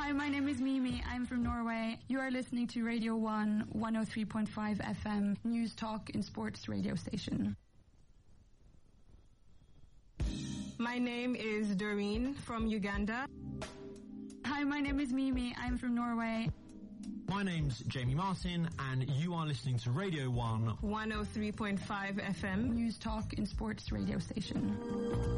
Hi, my name is Mimi. I'm from Norway. You are listening to Radio 1 103.5 FM, News Talk and Sports radio station. My name is Doreen from Uganda. Hi, my name is Mimi. I'm from Norway. My name's Jamie Martin, and you are listening to Radio 1 103.5 FM, News Talk and Sports radio station.